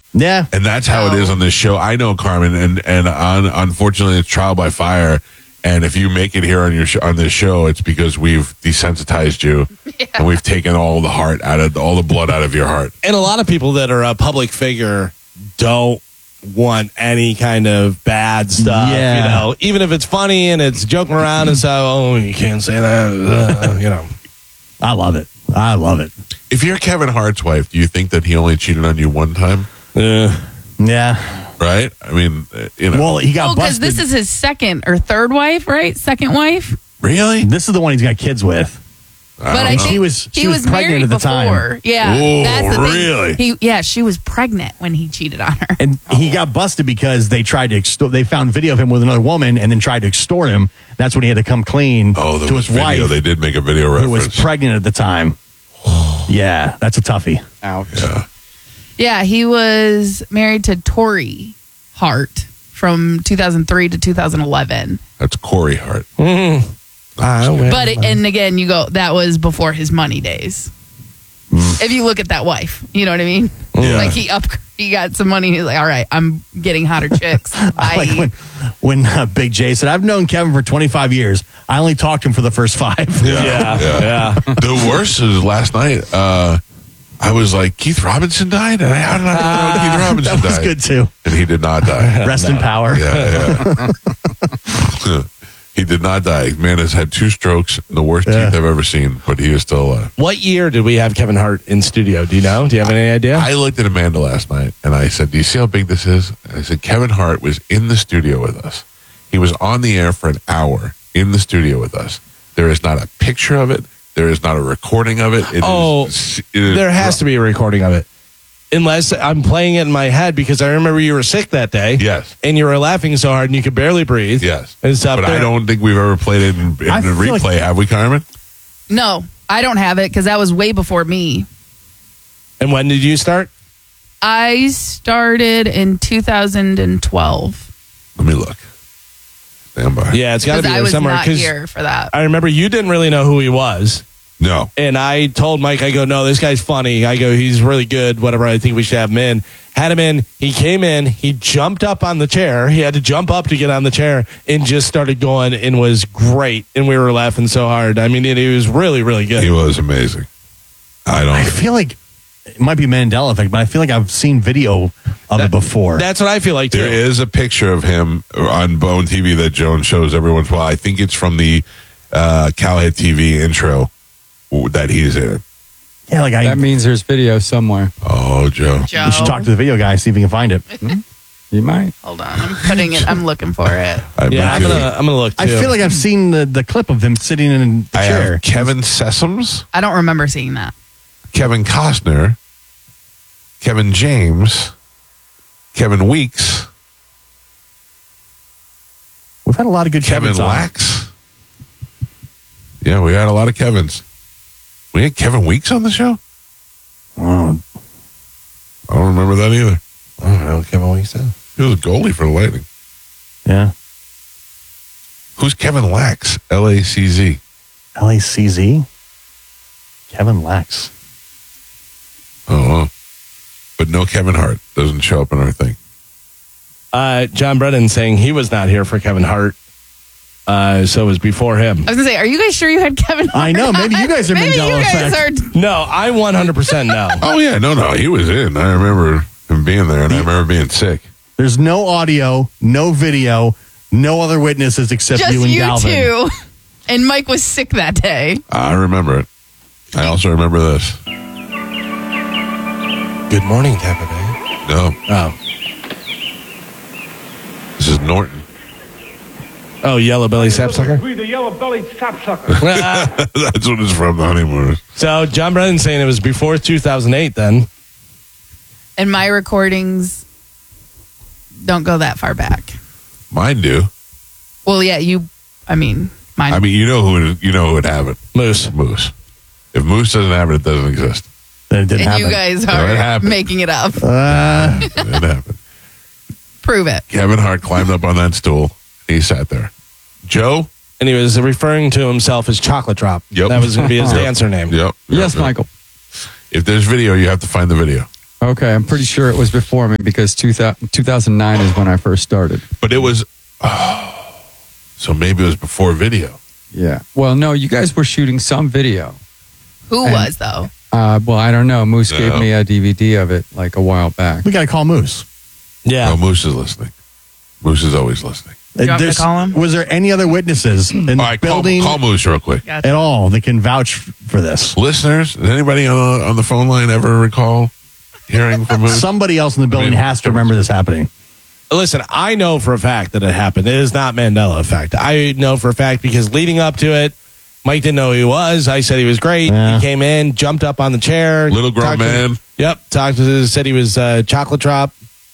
Yeah. And that's how it is on this show. I know, Carmen, and unfortunately, it's trial by fire. And if you make it here on on this show, it's because we've desensitized you and we've taken all the heart out of all the blood out of your heart. And a lot of people that are a public figure don't want any kind of bad stuff. Yeah. You know, even if it's funny and it's joking around and so, oh, you can't say that. You know, I love it. I love it. If you're Kevin Hart's wife, do you think that he only cheated on you one time? Yeah. Right? I mean, you know. Well, he got because busted. this is his second or third wife, right? Second wife. Really? This is the one he's got kids with. But I think she was pregnant married at the before. time. Yeah, Whoa, that's the really? thing. She was pregnant when he cheated on her. And he got busted because they tried to extort. They found video of him with another woman and then tried to extort him. That's when he had to come clean Oh, there to was his video. wife, They did make a video who was reference. pregnant at the time. Yeah, that's a toughie. Ouch. Yeah. Yeah, he was married to Tori Hart from 2003 to 2011. That's Corey Hart. But and again, you go that was before his money days. If you look at that wife, you know what I mean. Yeah. Like he got some money. He's like, all right, I'm getting hotter chicks. I like when Big J said, "I've known Kevin for 25 years. I only talked to him for the first 5." Yeah. The worst is last night. I was like, Keith Robinson died? And how did I know Keith Robinson That was died? good too. And he did not die. Rest in power. Yeah. He did not die. Man has had 2 strokes, the worst teeth I've ever seen, but he is still alive. What year did we have Kevin Hart in studio? Do you know? Do you have any idea? I looked at Amanda last night and I said, do you see how big this is? And I said, Kevin Hart was in the studio with us. He was on the air for an hour in the studio with us. There is not a picture of it. There is not a recording of it. There has to be a recording of it. Unless I'm playing it in my head because I remember you were sick that day. Yes. And you were laughing so hard and you could barely breathe. Yes. And stuff. But I don't think we've ever played it in the replay, have we, Carmen? No, I don't have it because that was way before me. And when did you start? I started in 2012. Let me look. Stand by. Yeah, it's got to Because be I there was somewhere. not 'cause here for that. I remember you didn't really know who he was. No. And I told Mike, I go, no, this guy's funny. I go, he's really good, whatever. I think we should have him in. Had him in. He came in. He jumped up on the chair. He had to jump up to get on the chair and just started going and was great. And we were laughing so hard. I mean, he was really, really good. He was amazing. I feel like it might be Mandela effect, but I feel like I've seen video of it before. That's what I feel like, too. There is a picture of him on Bone TV that Joan shows every once in a while. I think it's from the Cowhead TV intro that he's in. Yeah, like That means there's video somewhere. Oh, Joe. Joe, we should talk to the video guy, see if we can find it. You might. hold on. I'm putting it. I'm looking for it. I Yeah, I'm gonna look, too. I feel like I've seen the clip of him sitting in the I chair. have Kevin Sessoms, I don't remember seeing that. Kevin Costner, Kevin James, Kevin Weeks, We've had a lot of good Kevin Kevins on. Lax. Yeah, we had a lot of Kevins. We had Kevin Weeks on the show? Oh, I don't remember that either. I don't know what Kevin Weeks said. He was a goalie for the Lightning. yeah. Who's Kevin Lax? L-A-C-Z. LACZ? Kevin Lax. Oh, but no Kevin Hart. Doesn't show up in our thing. John Brennan saying he was not here for Kevin Hart. So it was before him. I was gonna say, are you guys sure you had Kevin Hart? I know, maybe you guys are Maybe you Mandela guys effect. are. No, I 100% know. Oh, yeah. No, he was in. I remember him being there, and I remember being sick. There's no audio, no video, no other witnesses except Just you and you Galvin. two. And Mike was sick that day. I remember it. I also remember this. Good morning, Tampa Bay. No, Oh. this is Norton. Oh, Yellow Belly Sapsucker? We the yellow-bellied sapsucker. That's what it's from, the Honeymooners. So John Brennan saying it was before 2008 then. And my recordings don't go that far back. Mine do. Well, yeah, mine. I mean, you know who would have it. Moose. Moose. If Moose doesn't have it, it doesn't exist. Then it didn't and happen. you guys No, it are happened. making it up. It happened. Prove it. Kevin Hart climbed up on that stool. He sat there. Joe? And he was referring to himself as Chocolate Drop. Yep. That was going to be his Yep. dancer name. Yep. Yes, Yep. Michael. If there's video, you have to find the video. Okay, I'm pretty sure it was before me because 2009 is when I first started. But it was, so maybe it was before video. Yeah. Well, no, you guys were shooting some video. Who was, though? Well, I don't know. Moose No. gave me a DVD of it like a while back. We got to call Moose. Yeah. Oh, Moose is listening. Moose is always listening. You want me to call him? Was there any other witnesses in All the right, building call Moose real quick. at all that can vouch for this? Listeners, does anybody on the phone line ever recall hearing from Moose? Somebody else in the building has to remember this happening. Listen, I know for a fact that it happened. It is not Mandela effect. I know for a fact because leading up to it, Mike didn't know who he was. I said he was great. Yeah. He came in, jumped up on the chair. Little grown talked to- man. Yep. Said he was chocolate drop.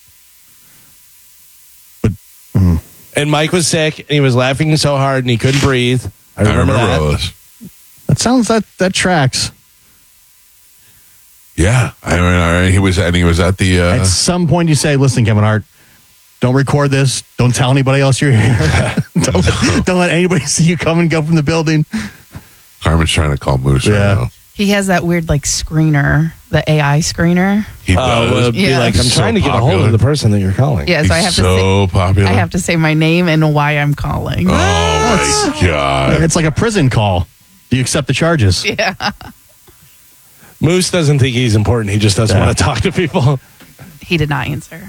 And Mike was sick, and he was laughing so hard, and he couldn't breathe. I remember that. all this. That sounds that tracks. Yeah, I mean, he was at the. At some point, you say, "Listen, Kevin Hart, don't record this. Don't tell anybody else you're here. don't let anybody see you come and go from the building." Carmen's trying to call Moose right Yeah. now. He has that weird, like, screener, the AI screener. He does. Be Yeah. like, I'm So trying to get a hold popular. of the person that you're calling. Yeah, He's so I have so popular. I have to say my name and why I'm calling. Oh my god! It's like a prison call. Do you accept the charges? Yeah. Moose doesn't think he's important. He just doesn't Yeah. want to talk to people. He did not answer.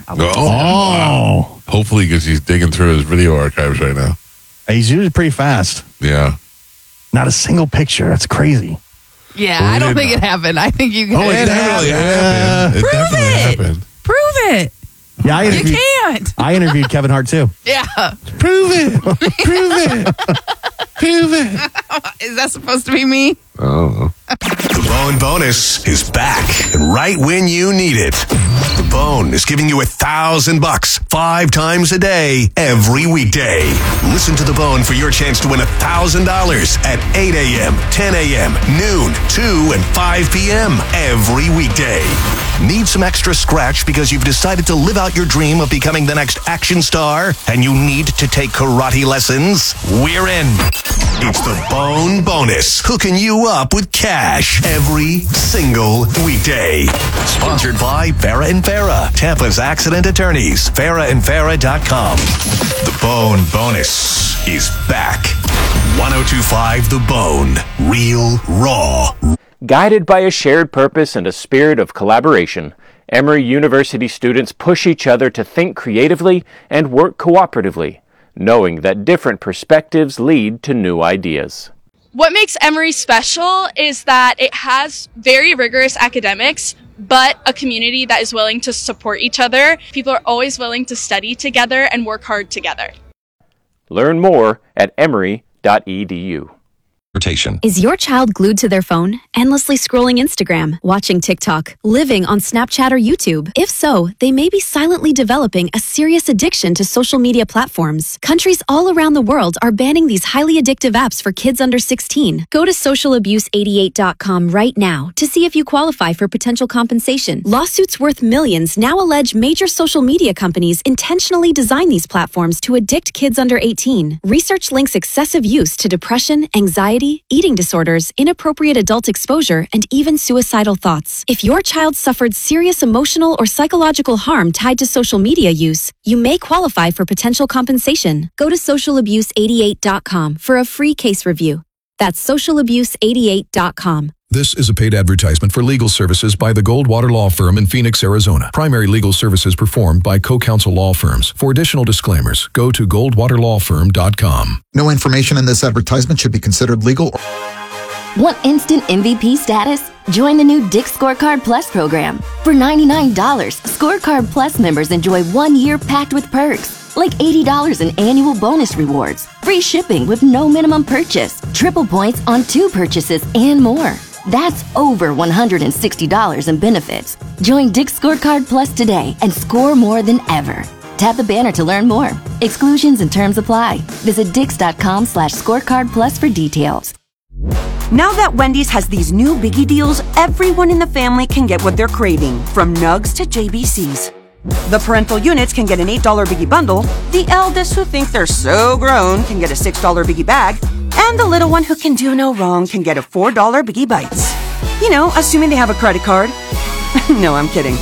Wow. Hopefully, because he's digging through his video archives right now. He's usually pretty fast. Yeah. Not a single picture. That's crazy. Yeah, I don't think it happened. I think you guys. It definitely happened. It Prove definitely it. happened. Prove it. Yeah, You can't. I interviewed Kevin Hart too. Yeah. Prove it. Prove it. Prove it. Is that supposed to be me? Oh. The Bone Bonus is back and right when you need it. The Bone is giving you $1,000 5 times a day, every weekday. Listen to The Bone for your chance to win $1,000 at 8 a.m., 10 a.m., noon, 2, and 5 p.m. every weekday. Need some extra scratch because you've decided to live out your dream of becoming the next action star and you need to take karate lessons? We're in. It's the Bone Bonus, hooking you up with cash every single weekday. Sponsored by Farrah and Farrah, Tampa's accident attorneys, farrahandfarrah.com. The Bone Bonus is back. 102.5 The Bone, real, raw. Guided by a shared purpose and a spirit of collaboration, Emory University students push each other to think creatively and work cooperatively, knowing that different perspectives lead to new ideas. What makes Emory special is that it has very rigorous academics, but a community that is willing to support each other. People are always willing to study together and work hard together. Learn more at emory.edu. Is your child glued to their phone, endlessly scrolling Instagram, watching TikTok, living on Snapchat or YouTube? If so, they may be silently developing a serious addiction to social media platforms. Countries all around the world are banning these highly addictive apps for kids under 16. Go to socialabuse88.com right now to see if you qualify for potential compensation. Lawsuits worth millions now allege major social media companies intentionally design these platforms to addict kids under 18. Research links excessive use to depression, anxiety, eating disorders, inappropriate adult exposure, and even suicidal thoughts. If your child suffered serious emotional or psychological harm tied to social media use, you may qualify for potential compensation. Go to socialabuse88.com for a free case review. That's socialabuse88.com. This is a paid advertisement for legal services by the Goldwater Law Firm in Phoenix, Arizona. Primary legal services performed by co-counsel law firms. For additional disclaimers, go to goldwaterlawfirm.com. No information in this advertisement should be considered legal. Want instant MVP status? Join the new Dick's Scorecard Plus program. For $99, Scorecard Plus members enjoy 1 year packed with perks, like $80 in annual bonus rewards, free shipping with no minimum purchase, triple points on 2 purchases, and more. That's over $160 in benefits. Join Dick's Scorecard Plus today and score more than ever. Tap the banner to learn more. Exclusions and terms apply. Visit dix.com/scorecard plus for details. Now that Wendy's has these new biggie deals, everyone in the family can get what they're craving, from nugs to JBCs. The parental units can get an $8 biggie bundle, the eldest who think they're so grown can get a $6 biggie bag, and the little one who can do no wrong can get a $4 biggie bites. You know, assuming they have a credit card. No, I'm kidding.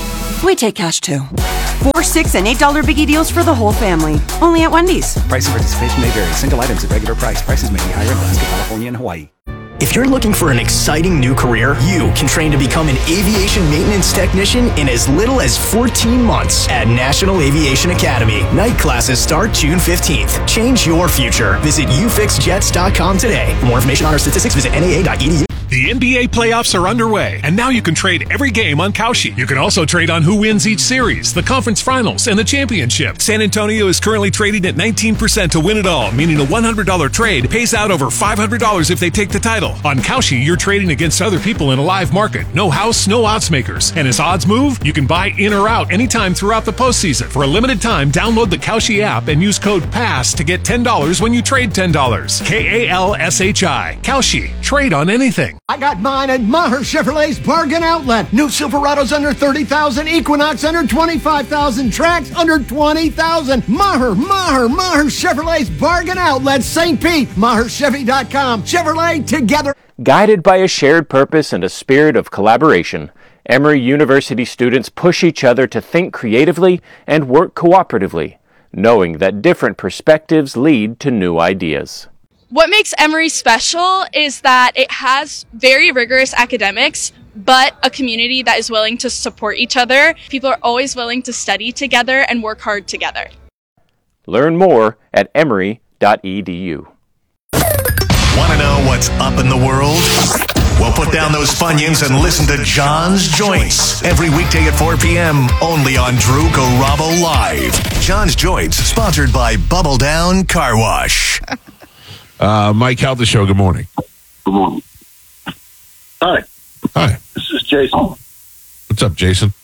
We take cash too. $4, $6, and $8 biggie deals for the whole family. Only at Wendy's. Price and participation may vary. Single items at regular price. Prices may be higher in Alaska, California, and Hawaii. If you're looking for an exciting new career, you can train to become an aviation maintenance technician in as little as 14 months at National Aviation Academy. Night classes start June 15th. Change your future. Visit ufixjets.com today. For more information on our statistics, visit naa.edu. The NBA playoffs are underway, and now you can trade every game on Kalshi. You can also trade on who wins each series, the conference finals, and the championship. San Antonio is currently trading at 19% to win it all, meaning a $100 trade pays out over $500 if they take the title. On Kalshi, you're trading against other people in a live market. No house, no odds makers. And as odds move, you can buy in or out anytime throughout the postseason. For a limited time, download the Kalshi app and use code PASS to get $10 when you trade $10. KALSHI. Kalshi. Trade on anything. I got mine at Maher Chevrolet's Bargain Outlet. New Silverados under $30,000, Equinox under $25,000, Trax under $20,000. Maher Chevrolet's Bargain Outlet, St. Pete. MaherChevy.com. Chevrolet together. Guided by a shared purpose and a spirit of collaboration, Emory University students push each other to think creatively and work cooperatively, knowing that different perspectives lead to new ideas. What makes Emory special is that it has very rigorous academics, but a community that is willing to support each other. People are always willing to study together and work hard together. Learn more at emory.edu. Want to know what's up in the world? Well, put down those Funyuns and listen to John's Joints every weekday at 4 p.m. only on Drew Garabo Live. John's Joints, sponsored by Bubble Down Car Wash. Mike Calta Show, good morning. Good morning. Hi. Hi. This is Jason. What's up, Jason?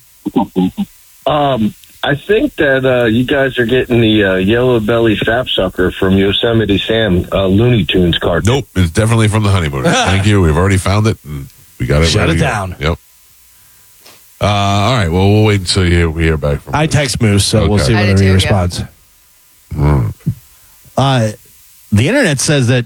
I think that you guys are getting the yellow belly sapsucker from Yosemite Sam Looney Tunes cartoon. Nope, it's definitely from the Honeymooners. Thank you. We've already found it, and we got it. Shut ready it to go. down. Yep. All right. Well, we'll wait until we hear back from. I text Moose, so we'll see I did whether he too, responds. The internet says that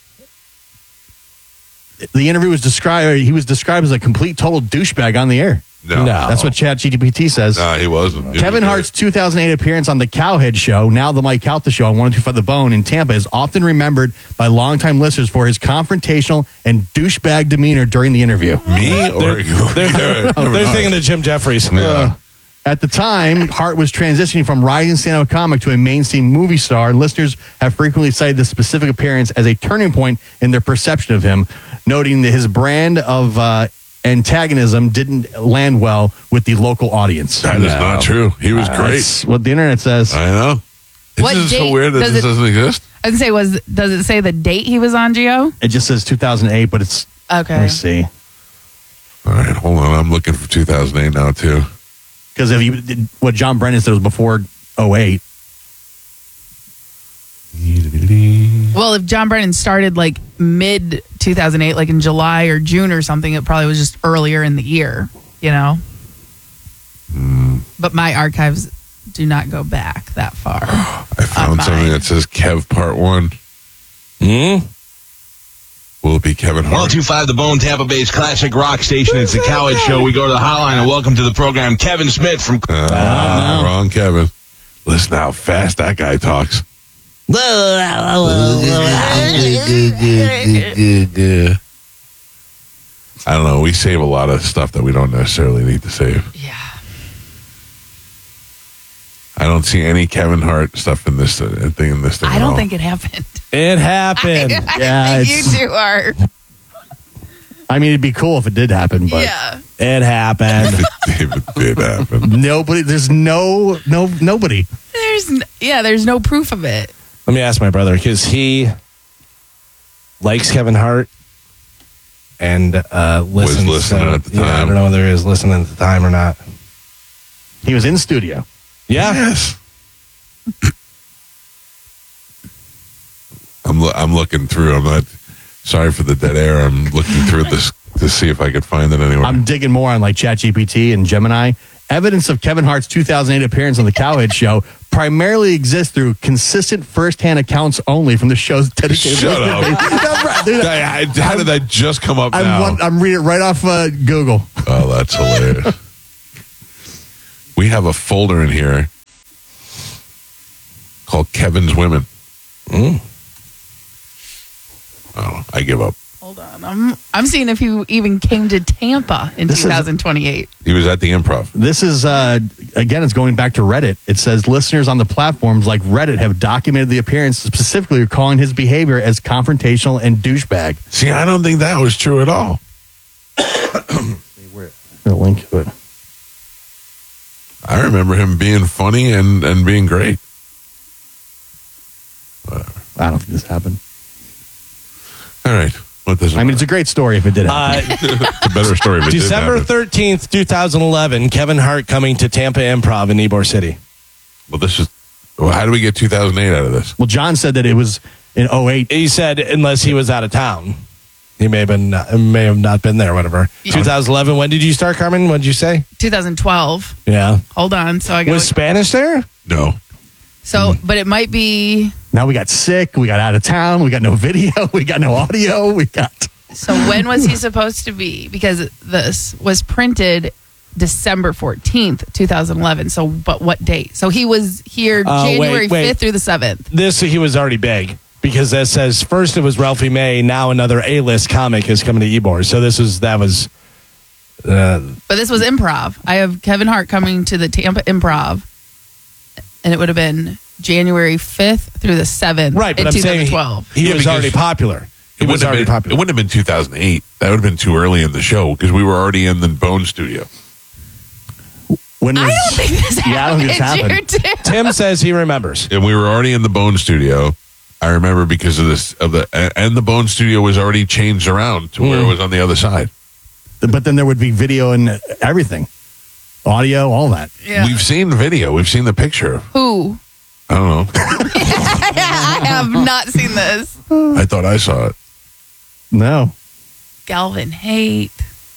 the interview was described. He was described as a complete total douchebag on the air. No. That's what ChatGPT says. No, he wasn't. Kevin Hart's 2008 appearance on the Cowhead Show, now the Mike Calta Show on 102.5 The Bone in Tampa, is often remembered by longtime listeners for his confrontational and douchebag demeanor during the interview. Me or They're thinking of Jim Jeffries. At the time, Hart was transitioning from rising stand-up comic to a mainstream movie star, and listeners have frequently cited this specific appearance as a turning point in their perception of him, noting that his brand of antagonism didn't land well with the local audience. That is not true. He was great. That's what the internet says. I know. What This is so date weird that does this it- doesn't exist. I was going to say, does it say the date he was on, Gio? It just says 2008, but it's... Okay. Let me see. All right, hold on. I'm looking for 2008 now, too. Because if you did what John Brennan said was before 08. Well, if John Brennan started like mid 2008, like in July or June or something, it probably was just earlier in the year, you know? But my archives do not go back that far. I found something that says Kev Part 1. Will it be Kevin Hart? 102.5 The Bone, Tampa Bay's classic rock station. It's the Cowhead Show. We go to the hotline and welcome to the program Kevin Smith from... Wrong Kevin. Listen to how fast that guy talks. I don't know. We save a lot of stuff that we don't necessarily need to save. Yeah. I don't see any Kevin Hart stuff in this thing. I don't think it happened. It happened. Yeah, You two are. I mean, it'd be cool if it did happen, but Yeah. It happened. It did happen. Nobody. There's nobody. There's no proof of it. Let me ask my brother, because he likes Kevin Hart and listens. Was listening at the time. Yeah, I don't know whether he was listening at the time or not. He was in studio. Yeah. Yes. I'm looking through. I'm not sorry for the dead air. I'm looking through this to see if I could find it anywhere. I'm digging more on like ChatGPT and Gemini. Evidence of Kevin Hart's 2008 appearance on the Cowhead Show primarily exists through consistent first-hand accounts only from the show's dedicated Shut listener up. base. How did that just come up now? I'm reading it right off Google. Oh, that's hilarious. We have a folder in here called Kevin's Women. Oh, I give up. Hold on. I'm seeing if you even came to Tampa in 2028. He was at the Improv. This is, again, it's going back to Reddit. It says listeners on the platforms like Reddit have documented the appearance, specifically recalling his behavior as confrontational and douchebag. See, I don't think that was true at all. The link to it. I remember him being funny and being great. I don't think this happened. All right. What does it I mean, it's a great story if it did happen. It's a better story if it December did happen. 13th, 2011, Kevin Hart coming to Tampa Improv in Ybor City. Well, how do we get 2008 out of this? Well, John said that it was in 08. He said unless he was out of town. He may have not been there, whatever. 2011, when did you start, Carmen? What did you say? 2012. Yeah. Hold on. So I got Was Spanish there? No. So, but it might be. Now we got sick. We got out of town. We got no video. We got no audio. We got. So when was he supposed to be? Because this was printed December 14th, 2011. So, but what date? So he was here January 5th through the 7th. He was already big. Because that says first it was Ralphie May, now another A-list comic is coming to Ybor. So that was. But this was improv. I have Kevin Hart coming to the Tampa Improv, and it would have been January 5th through the 7th, right? But in I'm saying 2012. he was already popular. It wouldn't have been 2008. That would have been too early in the show because we were already in the Bone Studio. I don't think this happened. Yeah, I don't think this happened. Tim says he remembers, and we were already in the Bone Studio. I remember because of the Bone Studio was already changed around to where it was on the other side. But then there would be video and everything, audio, all that. Yeah. We've seen video. We've seen the picture. Who? I don't know. I have not seen this. I thought I saw it. No. Galvin Haight.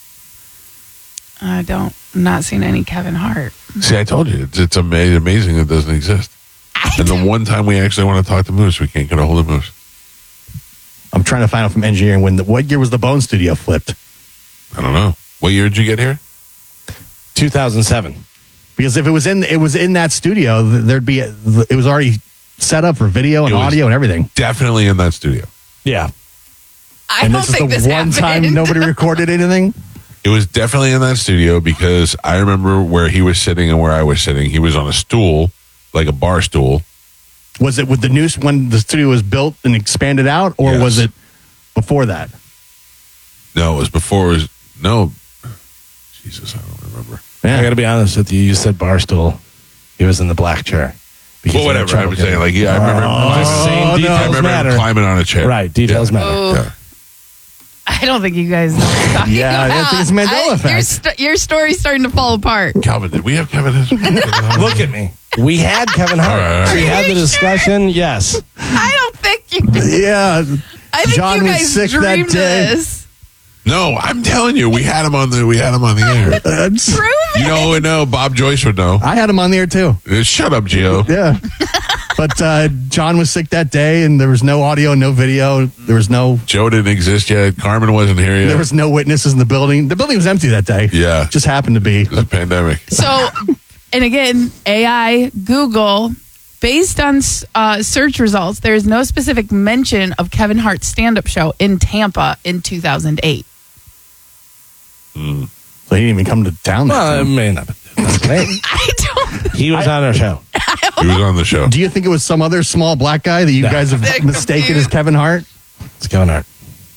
I'm not seeing any Kevin Hart. See, I told you it's amazing it doesn't exist. And the one time we actually want to talk to Moose, we can't get a hold of Moose. I'm trying to find out from engineering what year was the Bone Studio flipped? I don't know. What year did you get here? 2007. Because if it was in that studio, it was already set up for video and audio and everything. Definitely in that studio. Yeah. I don't think this happened. One time nobody recorded anything. It was definitely in that studio because I remember where he was sitting and where I was sitting. He was on a stool, like a bar stool. Was it with the new when the studio was built and expanded out, or Yes. was it before that? No, it was before. No. Jesus, I don't remember. I got to be honest with you. You said Barstool. He was in the black chair. Well, whatever. I was saying, I remember. Same details I remember matter. him climbing on a chair. Right, details matter. Oh. Yeah. I don't think you guys know what you're talking Yeah, I about. think it's Mandela effect. Your story's starting to fall apart. Calvin, did we have Kevin? Look at me. We had Kevin Hart. All right. We had the discussion. Yes. I don't think you did. Yeah. I think John you was guys sick that dreamed day. this. No, I'm telling you, we had him on the air. Prove it. You know, no, Bob Joyce would know. I had him on the air too. Shut up, Gio. Yeah. But John was sick that day, and there was no audio, no video. There was no. Joe didn't exist yet. Carmen wasn't here yet. There was no witnesses in the building. The building was empty that day. Yeah. Just happened to be. It was a pandemic. So, and again, AI, Google, based on search results, there is no specific mention of Kevin Hart's stand-up show in Tampa in 2008. So he didn't even come to town. Well, it may not. I don't. He was on our show. He was on the show. Do you think it was some other small black guy that you guys have They're mistaken confused. as Kevin Hart? It's Kevin Hart.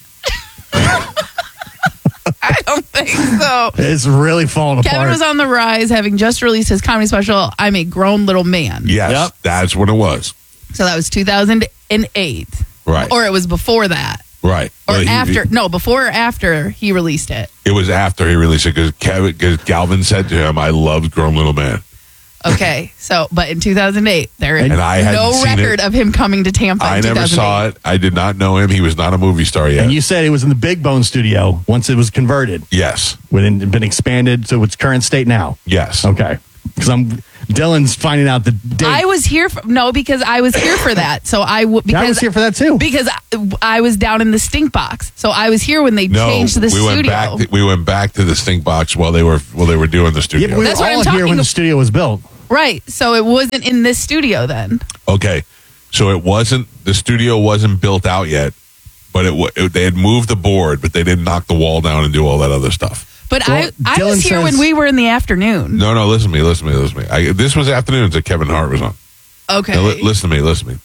I don't think so. It's really falling Kevin apart. was on the rise, having just released his comedy special, I'm a Grown Little Man. Yes, Yep. that's what it was. So that was 2008. Right. Or it was before that. Right. Or Well, after. No, before or after he released it. It was after he released it because Galvin said to him, I loved Grown Little Man. Okay. So, but in 2008, there is And I hadn't no seen record it. of him coming to Tampa I in never 2008. saw it. I did not know him. He was not a movie star yet. And you said it was in the Big Bone Studio once it was converted. Yes. When it had been expanded to its current state now. Yes. Okay. Because Dylan's finding out the date. I was here because I was here for that. So I was here for that too. Because I was down in the stink box. So I was here when they changed the studio. We went back to the stink box while they were doing the studio. Yeah, but we were all here when the studio was built. Right. So it wasn't in this studio then. Okay. So the studio wasn't built out yet, but they had moved the board, but they didn't knock the wall down and do all that other stuff. But I was here when we were in the afternoon. No, listen to me. This was afternoons that Kevin Hart was on. Okay. Now, listen to me.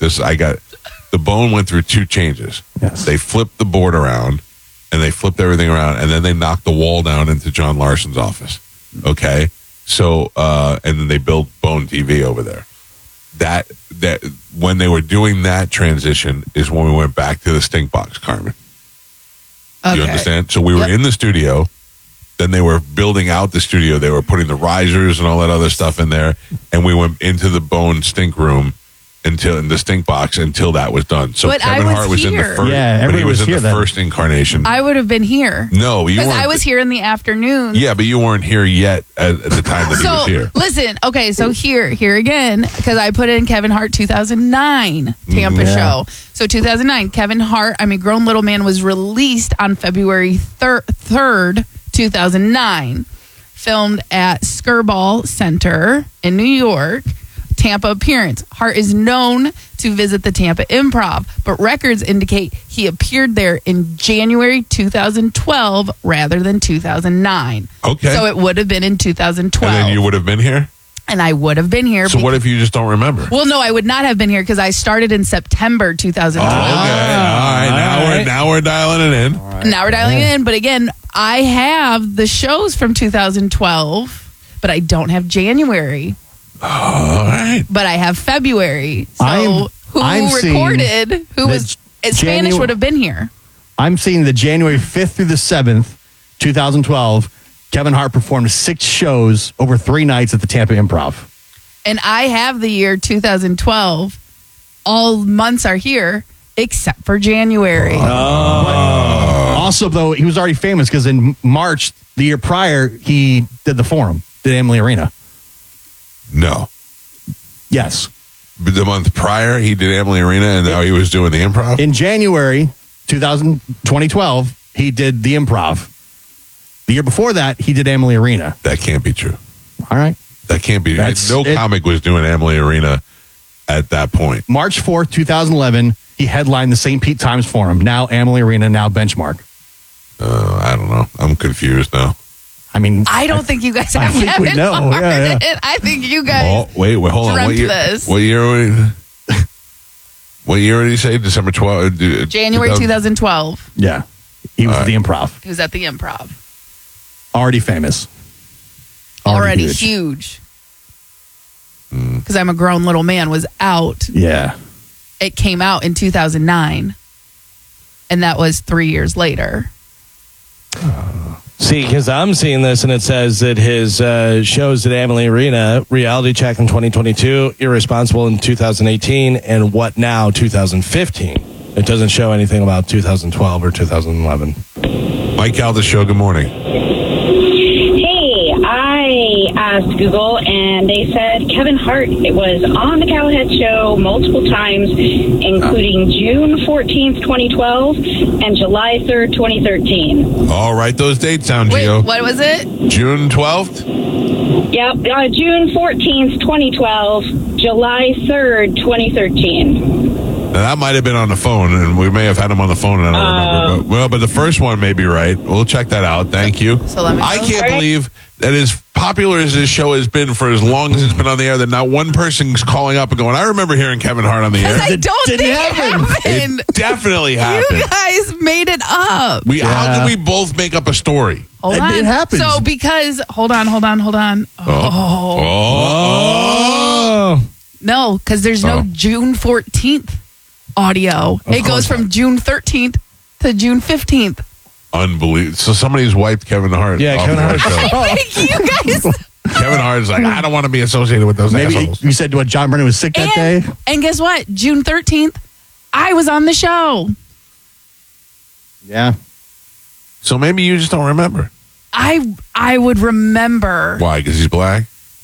The Bone went through 2 changes. Yes. They flipped the board around, and they flipped everything around, and then they knocked the wall down into John Larson's office. Okay? So, and then they built Bone TV over there. That when they were doing that transition is when we went back to the stink box, Carmen. Okay. You understand? So we were in the studio. Then they were building out the studio. They were putting the risers and all that other stuff in there. And we went into the Bone stink room in the stink box until that was done. So but Kevin Hart was in the first. Yeah, but he was in the then. first incarnation. I would have been here. No, you weren't. Because I was here in the afternoon. Yeah, but you weren't here yet at the time that he was here. Listen, okay, so here again, because I put in Kevin Hart 2009 Tampa show. So 2009, Kevin Hart, Grown Little Man was released on February 3rd, 2009. Filmed at Skirball Center in New York. Tampa appearance. Hart is known to visit the Tampa Improv, but records indicate he appeared there in January 2012 rather than 2009. Okay. So it would have been in 2012. And then you would have been here? And I would have been here. So what if you just don't remember? Well, no, I would not have been here because I started in September 2012. Oh, okay. All right. Now we're dialing it in. Now we're dialing it in. But again, I have the shows from 2012, but I don't have January. All right. But I have February. So who was Spanish would have been here. I'm seeing the January 5th through the 7th, 2012. Kevin Hart performed 6 shows over 3 nights at the Tampa Improv. And I have the year 2012. All months are here except for January. Also, though, he was already famous because in March, the year prior, he did the Forum, did Amalie Arena. No. Yes. But the month prior, he did Amalie Arena, and now he was doing the Improv? In January 2012, he did the Improv. The year before that, he did Amalie Arena. That can't be true. All right. That can't be. Comic was doing Amalie Arena at that point. March 4th, 2011, he headlined the St. Pete Times Forum. Now Amalie Arena, now Benchmark. I don't know. I'm confused now. I don't think you guys have Kevin Hart. Yeah. I think you guys. Wait, hold on. What year? This. What year did he say? December 12th? January 2012. Yeah. He was at the Improv. He was at the Improv. Already famous. Already huge. Because I'm a Grown Little Man was out. Yeah. It came out in 2009. And that was 3 years later. See, because I'm seeing this and it says that his shows at Amalie Arena, Reality Check in 2022, Irresponsible in 2018, and What Now 2015. It doesn't show anything about 2012 or 2011. Mike Calda Show, good morning. Hey, I asked Google and they said Kevin Hart, it was on the Cowhead Show multiple times, including June 14th, 2012 and July 3rd, 2013. All right, those dates down, Gio. What was it? June 12th? Yep, June 14th, 2012, July 3rd, 2013. Now, that might have been on the phone, and we may have had him on the phone, and I don't remember. But the first one may be right. We'll check that out. Thank you. So let me I can't believe that as popular as this show has been for as long as it's been on the air, that not one person's calling up and going, I remember hearing Kevin Hart on the air. I don't think it happened. It definitely happened. You guys made it up. How can we both make up a story? Hold on. It happens. So because, hold on. Oh. No, because there's no June 14th audio. It goes from June 13th to June 15th. Unbelievable. So somebody's wiped Kevin Hart. Yeah, Kevin Hart. You guys. Kevin Hart's like, I don't want to be associated with those assholes. You said what, John Brennan was sick that day? And guess what? June 13th, I was on the show. Yeah. So maybe you just don't remember. I would remember. Why? Because he's black?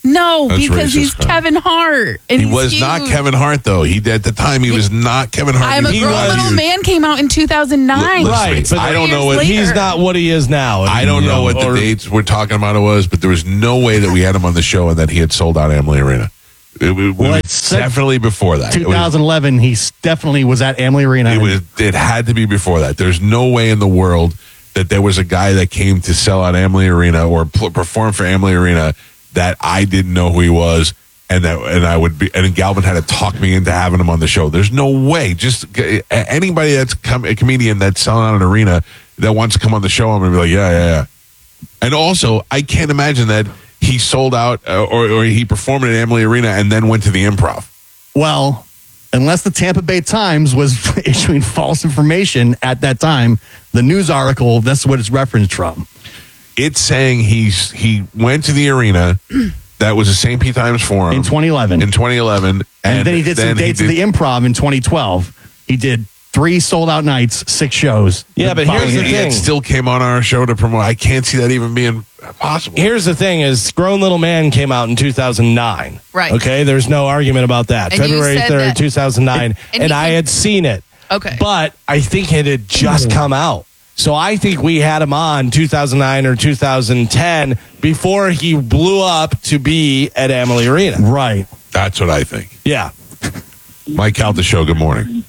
No, That's because racist, he's huh? Kevin Hart. And He he's was huge. not Kevin Hart, though. At the time, he was not Kevin Hart. I'm a He Grown was Little huge. Man came out in 2009. Right, but I don't know what He's not what he is now. I don't know what the dates we're talking about it was, but there was no way that we had him on the show and that he had sold out Amalie Arena. It was definitely before that. 2011, he definitely was at Amalie Arena. It had to be before that. There's no way in the world that there was a guy that came to sell out Amalie Arena or perform for Amalie Arena that I didn't know who he was, and Galvin had to talk me into having him on the show. There's no way. Just anybody that's a comedian that's selling out an arena that wants to come on the show, I'm gonna be like, yeah. And also, I can't imagine that he sold out or he performed at Amalie Arena and then went to the Improv. Well, unless the Tampa Bay Times was issuing false information at that time, the news article, that's what it's referenced from. It's saying he went to the arena. That was the St. Pete Times Forum. In 2011. And then he did some dates at the Improv in 2012. He did 3 sold-out nights, 6 shows. Yeah, but here's the He thing. still came on our show to promote. I can't see that even being possible. Here's the thing is Grown Little Man came out in 2009. Right. Okay, there's no argument about that. And you February said 3rd, that- 2009. And I had seen it. Okay. But I think it had just come out. So I think we had him on 2009 or 2010 before he blew up to be at Amalie Arena. Right. That's what I think. Yeah. Mike out the show. Good morning.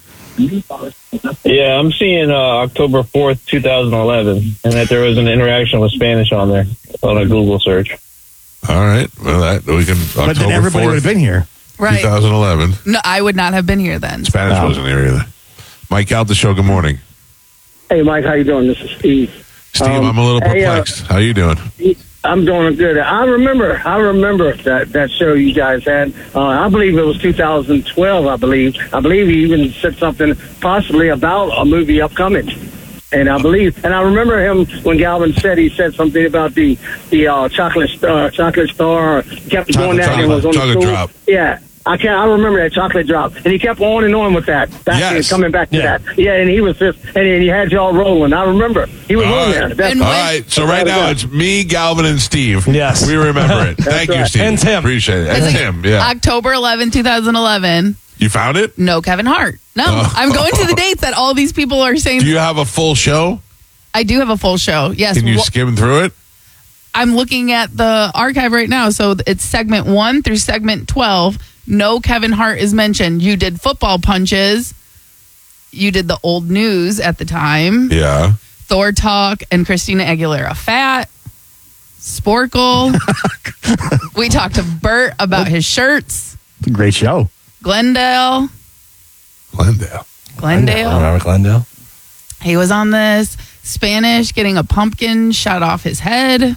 Yeah, I'm seeing October 4th, 2011, and that there was an interaction with Spanish on there on a Google search. All right. Well, that we can. But then everybody would have been here. Right. 2011. No, I would not have been here then. Spanish wasn't here either. Mike out the show. Good morning. Hey, Mike, how you doing? This is Steve. Steve, I'm a little perplexed. How you doing? I'm doing good. I remember that show you guys had. I believe it was 2012. I believe he even said something possibly about a movie upcoming. And I remember him when Galvin he said something about the chocolate star. He kept doing that and was on the chocolate stool. drop. Yeah. I remember that chocolate drop, and he kept on and on with that. Coming back to that. Yeah, and he was and he had y'all rolling. I remember he was on there. All right. So right now it's me, Galvin, and Steve. Yes, we remember it. Thank you, right. Steve. And Tim. Appreciate it. And Tim. Yeah. October 11, 2011. You found it? No Kevin Hart. No, Oh. I'm going to the dates that all these people are saying. Do you have a full show? I do have a full show. Yes. Can you skim through it? I'm looking at the archive right now. So it's segment 1 through segment 12. No Kevin Hart is mentioned. You did football punches. You did the old news at the time. Yeah. Thor Talk and Christina Aguilera Fat. Sporkle. We talked to Bert about his shirts. It's a great show. Glendale. I remember Glendale. He was on this. Spanish getting a pumpkin shot off his head.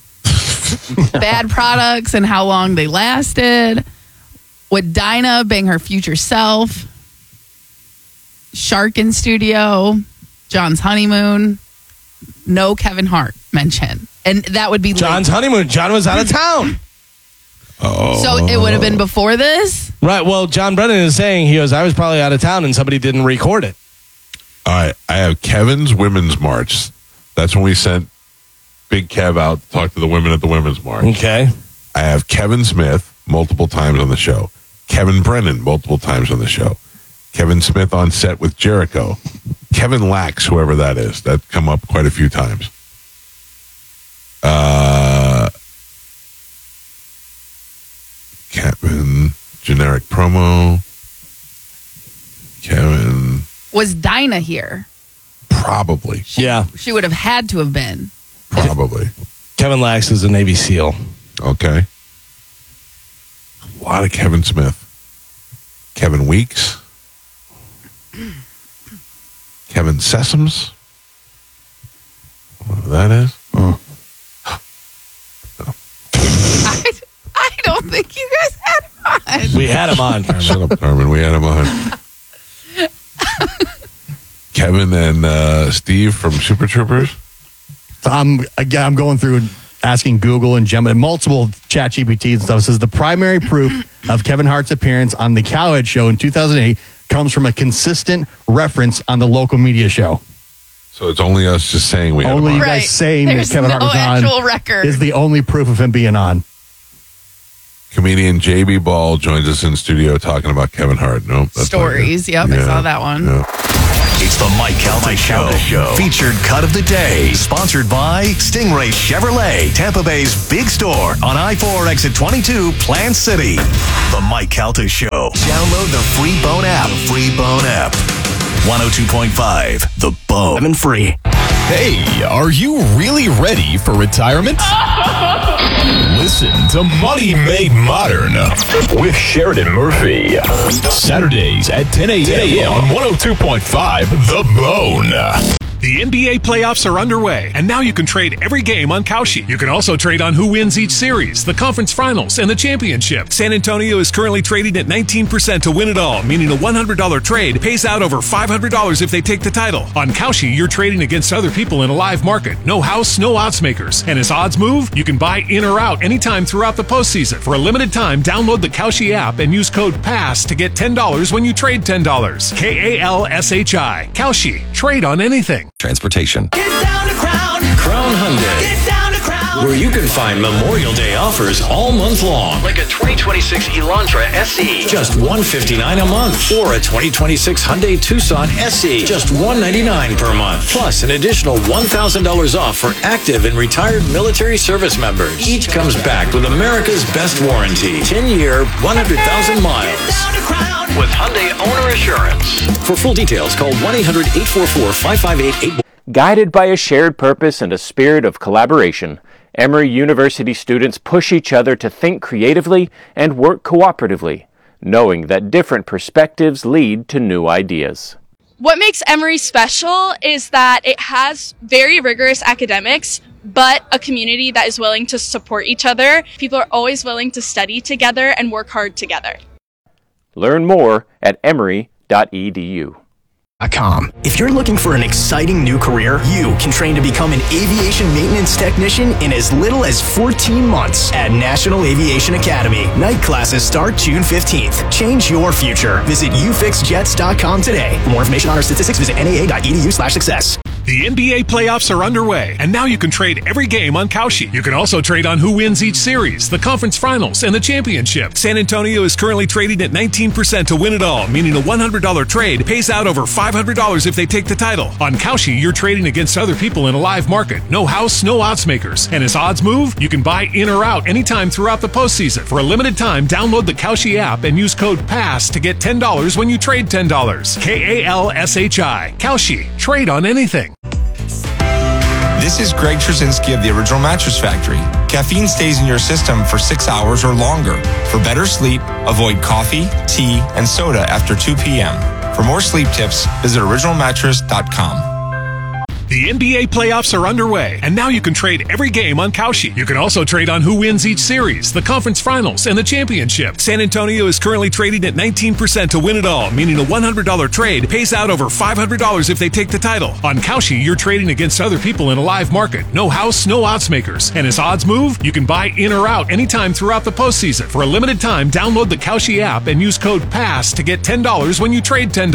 Bad products and how long they lasted. Would Dinah bang her future self? Shark in studio. John's honeymoon. No Kevin Hart mentioned. And that would be John's honeymoon. John was out of town. Oh. So it would have been before this? Right. Well, John Brennan is saying, he goes, I was probably out of town and somebody didn't record it. All right. I have Kevin's Women's March. That's when we sent Big Kev out to talk to the women at the Women's March. Okay. I have Kevin Smith multiple times on the show. Kevin Brennan multiple times on the show. Kevin Smith on set with Jericho. Kevin Lax, whoever that is. That's come up quite a few times. Kevin, generic promo. Kevin, Was Dinah here? probably. Yeah. She would have had to have been. Probably. Kevin Lax is a Navy SEAL. Okay. A lot of Kevin Smith. Kevin Weeks. Kevin Sessoms. Whatever that is. I don't think you guys had him on. We had him on, Carmen. Shut up, Carmen. We had him on. Kevin and Steve from Super Troopers. So I'm going through and asking Google and Gemma and multiple chat GPTs and stuff. It says the primary proof of Kevin Hart's appearance on the Cowhead Show in 2008 comes from a consistent reference on the local media show. So it's only us just saying we had Only him you on. guys saying There's that Kevin Hart no was on actual record. is the only proof of him being on. Comedian JB Ball joins us in studio talking about Kevin Hart. Nope. That's Stories. Yep, I saw that one. Yeah. It's the Mike Calta Show. Featured cut of the day. Sponsored by Stingray Chevrolet, Tampa Bay's big store on I-4 exit 22, Plant City. The Mike Calta Show. Download the free Bone app. 102.5, The Bone. I'm free. Hey, are you really ready for retirement? Listen to Money Made Modern with Sheridan Murphy. Saturdays at 10 a.m. on 102.5 The Bone. The NBA playoffs are underway, and now you can trade every game on Kalshi. You can also trade on who wins each series, the conference finals, and the championship. San Antonio is currently trading at 19% to win it all, meaning a $100 trade pays out over $500 if they take the title. On Kalshi, you're trading against other people in a live market. No house, no odds makers. And as odds move, you can buy in or out anytime throughout the postseason. For a limited time, download the Kalshi app and use code PASS to get $10 when you trade $10. KALSHI. Kalshi. Trade on anything. Transportation. Get down to Crown. Crown Hyundai. Get down to Crown. Where you can find Memorial Day offers all month long. Like a 2026 Elantra SE. Just $159 a month. Or a 2026 Hyundai Tucson SE. Just $199 per month. Plus an additional $1,000 off for active and retired military service members. Each comes back with America's best warranty. 10-year, 100,000 miles. Get down to Crown. With Hyundai Owner Assurance. For full details, call 1-800-844-5588. Guided by a shared purpose and a spirit of collaboration, Emory University students push each other to think creatively and work cooperatively, knowing that different perspectives lead to new ideas. What makes Emory special is that it has very rigorous academics, but a community that is willing to support each other. People are always willing to study together and work hard together. Learn more at emory.edu. If you're looking for an exciting new career, you can train to become an aviation maintenance technician in as little as 14 months at National Aviation Academy. Night classes start June 15th. Change your future. Visit ufixjets.com today. For more information on our statistics, visit naa.edu/success. The NBA playoffs are underway, and now you can trade every game on Kalshi. You can also trade on who wins each series, the conference finals, and the championship. San Antonio is currently trading at 19% to win it all, meaning a $100 trade pays out over $500 if they take the title. On Kalshi, you're trading against other people in a live market. No house, no odds makers. And as odds move, you can buy in or out anytime throughout the postseason. For a limited time, download the Kalshi app and use code PASS to get $10 when you trade $10. KALSHI. Kalshi. Trade on anything. This is Greg Trzynski of the Original Mattress Factory. Caffeine stays in your system for 6 hours or longer. For better sleep, avoid coffee, tea, and soda after 2 p.m. For more sleep tips, visit originalmattress.com. The NBA playoffs are underway, and now you can trade every game on Kalshi. You can also trade on who wins each series, the conference finals, and the championship. San Antonio is currently trading at 19% to win it all, meaning a $100 trade pays out over $500 if they take the title. On Kalshi, you're trading against other people in a live market. No house, no odds makers. And as odds move, you can buy in or out anytime throughout the postseason. For a limited time, download the Kalshi app and use code PASS to get $10 when you trade $10.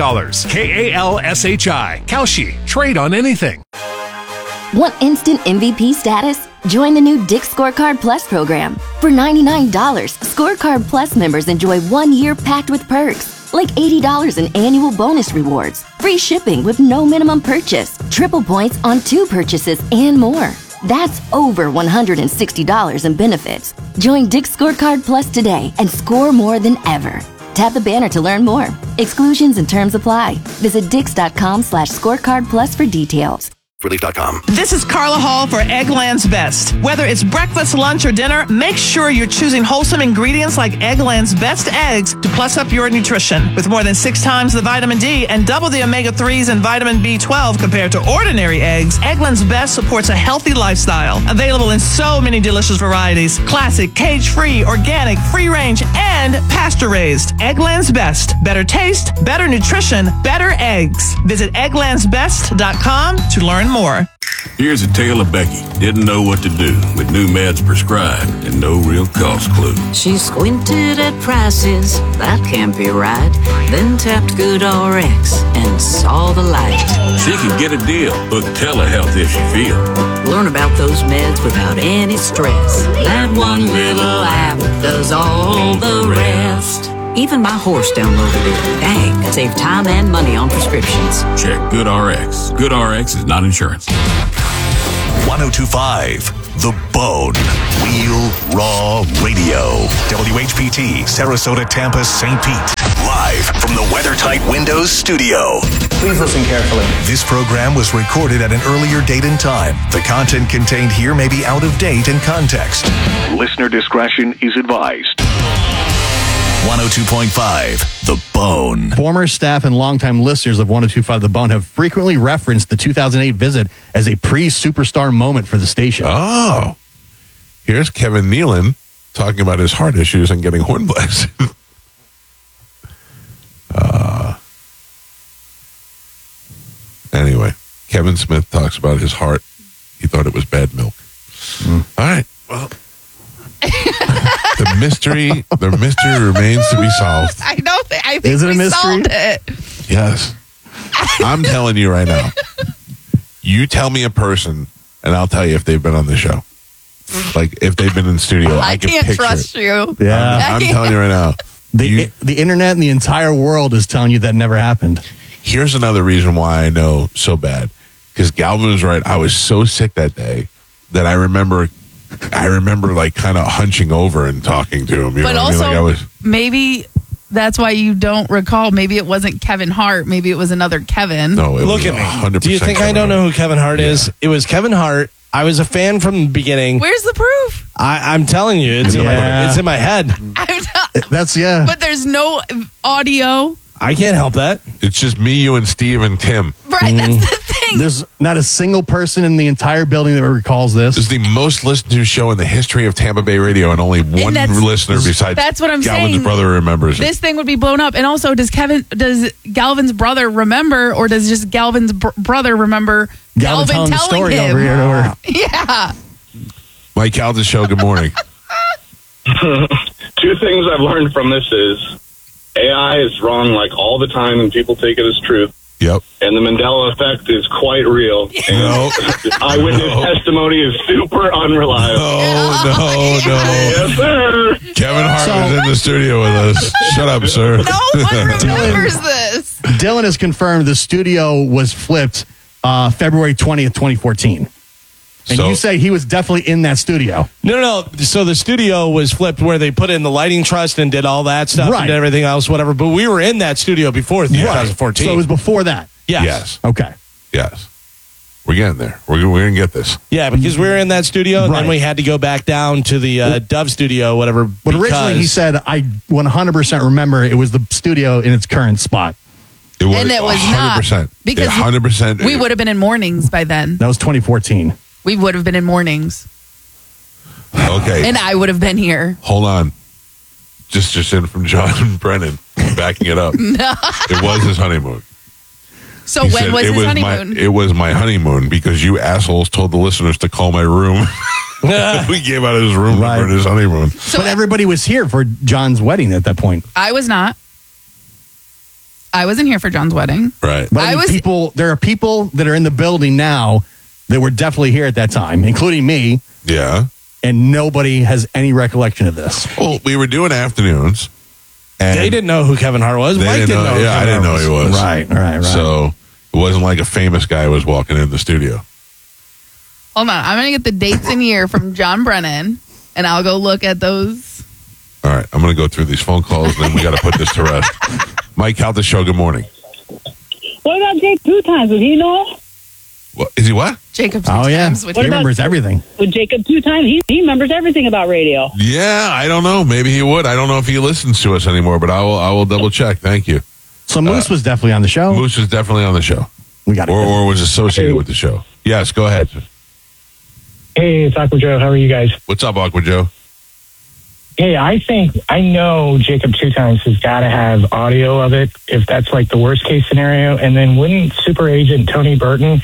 KALSHI. Kalshi. Trade on anything. Want instant MVP status? Join the new Dick's Scorecard Plus program. For $99, Scorecard Plus members enjoy 1 year packed with perks, like $80 in annual bonus rewards, free shipping with no minimum purchase, triple points on 2 purchases, and more. That's over $160 in benefits. Join Dick's Scorecard Plus today and score more than ever. Tap the banner to learn more. Exclusions and terms apply. Visit dix.com/scorecard plus for details. Relief.com. This is Carla Hall for Eggland's Best. Whether it's breakfast, lunch, or dinner, make sure you're choosing wholesome ingredients like Eggland's Best Eggs to plus up your nutrition. With more than 6 times the vitamin D and double the omega-3s and vitamin B12 compared to ordinary eggs, Eggland's Best supports a healthy lifestyle. Available in so many delicious varieties. Classic, cage-free, organic, free-range, and pasture-raised. Eggland's Best. Better taste, better nutrition, better eggs. Visit egglandsbest.com to learn more. more. Here's a tale of Becky. Didn't know what to do with new meds prescribed and no real cost clue. She squinted at prices, that can't be right. Then tapped GoodRx and saw the light. She could get a deal. Book telehealth if she feel. Learn about those meds without any stress. That one little app does all the rest. Even my horse downloaded it. Dang, save time and money on prescriptions. Check GoodRx. GoodRx is not insurance. 1025 The Bone. Real Raw Radio. WHPT, Sarasota, Tampa, St. Pete. Live from the WeatherTight Windows studio. Please listen carefully. This program was recorded at an earlier date and time. The content contained here may be out of date and context. Listener discretion is advised. 102.5 The Bone. Former staff and longtime listeners of 102.5 The Bone have frequently referenced the 2008 visit as a pre-superstar moment for the station. Oh. Here's Kevin Nealon talking about his heart issues and getting hornblast. Anyway, Kevin Smith talks about his heart. He thought it was bad milk. All right. Well, the mystery remains to be solved. I don't think. I think Is it a we mystery? solved it. Yes. I'm telling you right now. You tell me a person, and I'll tell you if they've been on the show. Like, if they've been in studio, I can can't picture trust it. you. Yeah. I'm telling you right now. The internet and the entire world is telling you that never happened. Here's another reason why I know so bad. Because Galvin was right. I was so sick that day that I remember like kind of hunching over and talking to him. You But know what also, I mean? Like I was, maybe that's why you don't recall. Maybe it wasn't Kevin Hart. Maybe it was another Kevin. no, it Look was at me. 100%. Do you think I don't know who Kevin Hart is? It was Kevin Hart. I was a fan from the beginning. Where's the proof? I'm telling you, it's in my head. That's But there's no audio. I can't help that. It's just me, you, and Steve and Tim. Right, that's the thing. There's not a single person in the entire building that recalls this. This is the most listened to show in the history of Tampa Bay radio, and only one that's- listener besides that's what I'm Galvin's saying. brother remembers This it. thing would be blown up. And also, does Galvin's brother remember, or does just Galvin's brother remember Galvin telling the story him? over here to her. Yeah. Mike Calda's show, good morning. 2 things I've learned from this is AI is wrong like all the time and people take it as truth. Yep. And the Mandela effect is quite real. And No. eyewitness testimony is super unreliable. No. Yes, sir. Kevin Hart was in the studio with us. Shut up, sir. No one remembers this. Dylan has confirmed the studio was flipped February 20th, 2014. And So- you say he was definitely in that studio. No. So the studio was flipped where they put in the lighting trust and did all that stuff Right. and everything else, whatever. But we were in that studio before 2014. So it was before that. Yes. Okay. Yes. We're getting there. We're going to get this. Yeah, because we were in that studio, and Right. then we had to go back down to the Dove studio, whatever. But originally he said, I 100% remember it was the studio in its current spot. It And it was not. 100%. Because 100%. we would have been in mornings by then. That was 2014. We would have been in mornings. Okay. And I would have been here. Hold on. Just in from John Brennan, backing it up. No. It was his honeymoon. So He when said, was it his honeymoon? It was my honeymoon because you assholes told the listeners to call my room. We gave out his room for his honeymoon. But everybody was here for John's wedding at that point. I was not. I wasn't here for John's wedding. Right. But I mean, there are people that are in the building now that were definitely here at that time, including me. Yeah. And nobody has any recollection of this. Well, we were doing afternoons. And They didn't know who Kevin Hart was. They Mike didn't know. who Yeah, I Kevin didn't know Hart he was. Right. So it wasn't like a famous guy was walking in the studio. Hold on. I'm going to get the dates and year from John Brennan, and I'll go look at those. All right. I'm going to go through these phone calls, and then we got to put this to rest. Mike Calda show, good morning. What about Jake 2 times? Would he know? What, is he what? Jacob Oh, yeah. times with He remembers everything. With Jacob 2 times, he remembers everything about radio. Yeah, I don't know. Maybe he would. I don't know if he listens to us anymore, but I will double check. Thank you. So Moose was definitely on the show. Moose was definitely on the show. We got or was associated with the show. Yes, go ahead. Hey, it's Aqua Joe. How are you guys? What's up, Aqua Joe? Hey, I know Jacob 2 times has got to have audio of it if that's like the worst case scenario. And then wouldn't super agent Tony Burton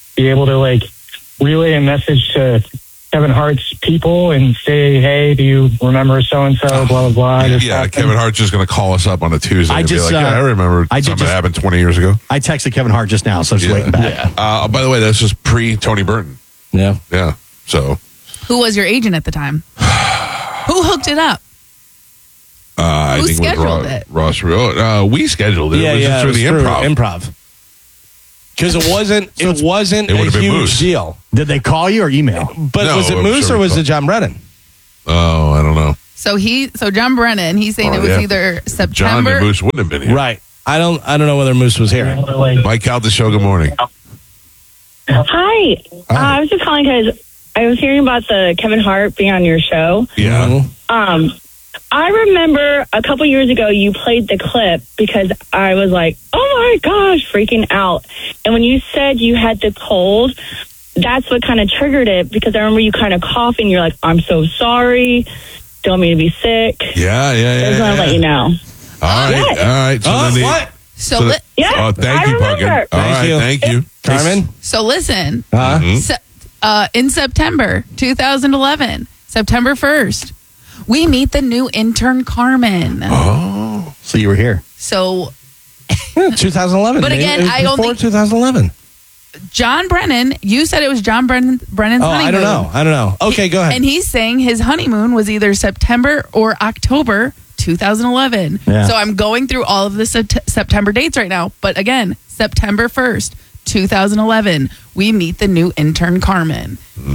be able to like relay a message to Kevin Hart's people and say, hey, do you remember so-and-so, blah, blah, blah. Yeah, Kevin Hart's just going to call us up on a Tuesday and be like, I remember something that happened 20 years ago. I texted Kevin Hart just now, so just waiting back. Yeah. By the way, this was pre-Tony Burton. Yeah. Yeah, so. Who was your agent at the time? Who hooked it up? I think scheduled it was Ross. We scheduled it. Yeah, it was just through the improv. Because it wasn't It would have a been huge Moose. deal. Did they call you or email? But No, was it I'm Moose sure or we was called. it John Brennan? Oh, I don't know. So John Brennan, he's saying it was either John September. and Moose wouldn't have been here. Right. I don't know whether Moose was here. Mike Cal, the show. Good morning. Hi. I was just calling because I was hearing about the Kevin Hart being on your show. Yeah. I remember a couple years ago you played the clip because I was like, oh my gosh, freaking out. And when you said you had the cold, that's what kind of triggered it because I remember you kind of coughing. You're like, I'm so sorry. Don't mean to be sick. Yeah. I just want to let you know. All right. So what? thank you, Pumpkin. All right, thank you. Carmen? So listen, Mm-hmm. in September 2011, September 1st, we meet the new intern Carmen. Oh, so you were here. So 2011. But again, It was I don't before think 2011. John Brennan, you said it was John Brennan's honeymoon. I don't know. Okay, go ahead. And he's saying his honeymoon was either September or October 2011. Yeah. So I'm going through all of the September dates right now. But again, September 1st, 2011, we meet the new intern Carmen.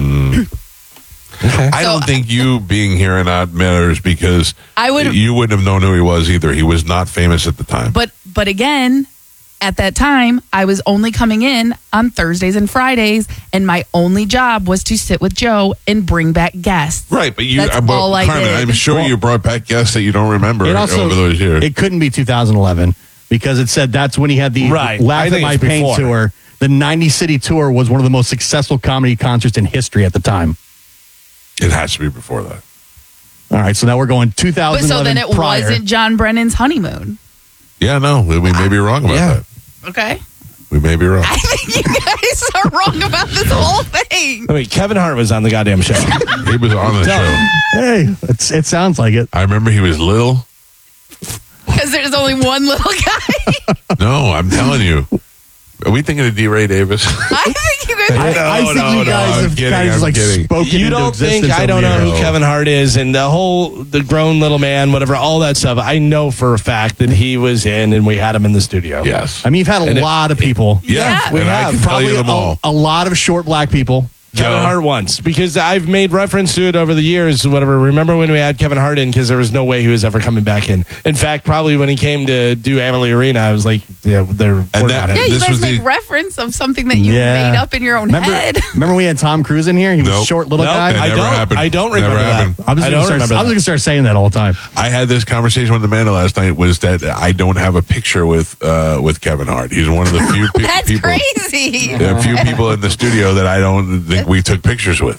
I don't think you being here or not matters because you wouldn't have known who he was either. He was not famous at the time. But again, at that time, I was only coming in on Thursdays and Fridays, and my only job was to sit with Joe and bring back guests. Right, but you, That's all I Carmen, did. I'm sure you brought back guests that you don't remember It also, over those years. It couldn't be 2011 because it said that's when he had the Right. Laugh I at think My it's Pain before. tour. The 90 city tour was one of the most successful comedy concerts in history at the time. It has to be before that. All right, so now we're going But 2011 so then it prior. wasn't John Brennan's honeymoon. Yeah, no, we may be wrong about that. Okay. We may be wrong. I think you guys are wrong about this whole thing. Wait, Kevin Hart was on the goddamn show. He was on the show. Hey, it sounds like it. I remember he was little. Because there's only one little guy. No, I'm telling you. Are we thinking of D. Ray Davis? I think you guys I think you guys have kind of like spoken You into don't think existence I don't over know the who years. Kevin Hart is and the grown little man, whatever, all that stuff. I know for a fact that he was in and we had him in the studio. Yes. I mean, you've had a lot of people. Yeah, we and I have. can tell Probably you them all. a lot of short black people. Kevin Hart once, because I've made reference to it over the years, whatever. Remember when we had Kevin Hart in, because there was no way he was ever coming back in. In fact, probably when he came to do Amalie Arena, I was like, yeah, we're not in. Yeah, you guys make reference of something that you Yeah. made up in your own head. Remember we had Tom Cruise in here? He was a short little guy. It never happened. I don't Never remember happened. that. I was just going to start saying that all the time. I had this conversation with Amanda last night. Was that I don't have a picture with Kevin Hart. He's one of the few That's people. crazy. A few people in the studio that I don't think we took pictures with.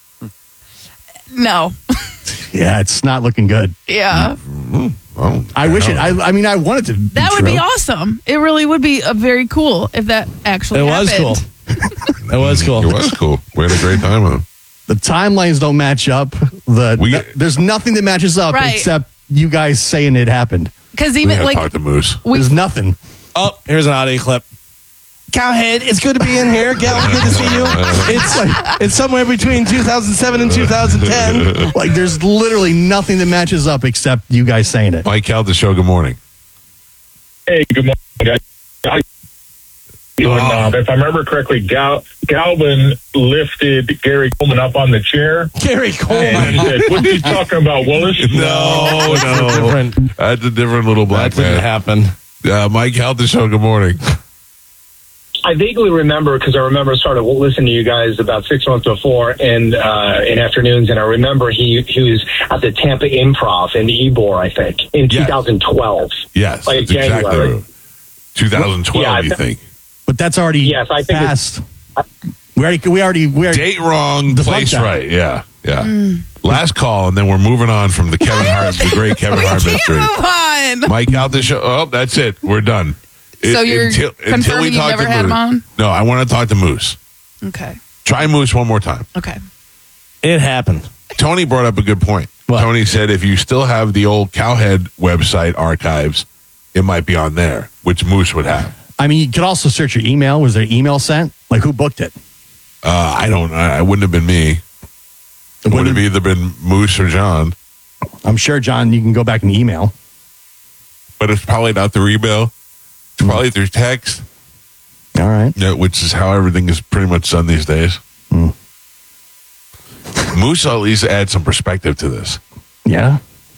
No. Yeah, it's not looking good. Yeah. Oh, I wish it. I mean, I wanted to. That would be awesome. It really would be very cool if that actually It was happened. cool. It was cool. It was cool. We had a great time with him. The timelines don't match up. There's nothing that matches up Right. except you guys saying it happened. Because even like talk to Moose. There's nothing. Oh, here's an audio clip. Cowhead, it's good to be in here. Gal, good to see you. It's somewhere between 2007 and 2010. Like there's literally nothing that matches up except you guys saying it. Mike Cal, the show. Good morning. Hey, good morning, guys. If I remember correctly, Galvin lifted Gary Coleman up on the chair. Gary Coleman. And he said, "What's he talking about, Willis?" No. That's a different little black That didn't happen. Mike Cal, the show. Good morning. I vaguely remember because I remember started listening to you guys about 6 months before and in afternoons, and I remember he was at the Tampa Improv in Ybor, I think, in 2012. Yes, like that's exactly January. right. 2012, Yeah, you think? But that's already I think past. We already Date wrong, place that. right. Yeah. Last call, and then we're moving on from the Kevin Hart, the great Kevin Hart mystery. Move on. Mike out the show. Oh, that's it. We're done. So you're confirming you've never had him on? No, I want to talk to Moose. Okay. Try Moose one more time. Okay. It happened. Tony brought up a good point. What? Tony said if you still have the old Cowhead website archives, it might be on there, which Moose would have. I mean, you could also search your email. Was there email sent? Like, who booked it? I wouldn't have been me. It would have either been Moose or John. I'm sure, John, you can go back and email. But it's probably not through email. It's probably through text. All right. Yeah, which is how everything is pretty much done these days. Moose at least add some perspective to this. Yeah.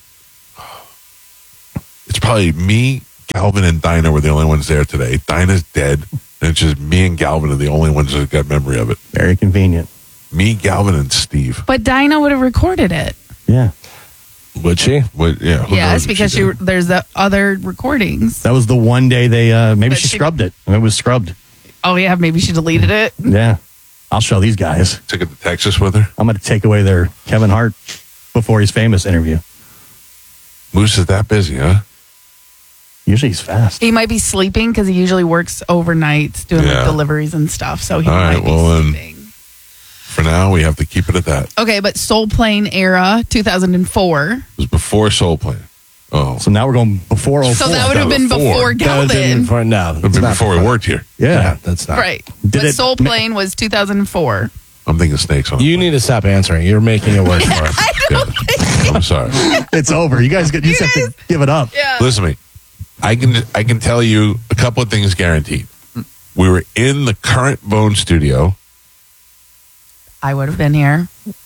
It's probably me, Galvin, and Dinah were the only ones there today. Dinah's dead, and it's just me and Galvin are the only ones that got memory of it. Very convenient. Me, Galvin, and Steve. But Dinah would have recorded it. Yeah. Would she? Yeah. Yes, because there's the other recordings. That was the one day they, maybe But she she- scrubbed it. It was scrubbed. Oh, yeah, maybe she deleted it. Yeah. I'll show these guys. Took it to Texas with her. I'm going to take away their Kevin Hart before he's famous interview. Moose is that busy, huh? Usually he's fast. He might be sleeping because he usually works overnight doing Yeah. like deliveries and stuff. So he All might right, be well, sleeping. then, for now, we have to keep it at that. Okay, but Soul Plane era, 2004. It was before Soul Plane. Oh. So now we're going before 04. So that would have been before Galvin. No, It would be before we worked here. Yeah. that's not. Right. Did But it Soul Plane was 2004. I'm thinking snakes on. You need to stop answering. You're making it worse for us. I'm sorry. It's over. You guys just have to give it up. Yeah. Listen to me. I can tell you a couple of things guaranteed. We were in the current Bone studio. I would have been here.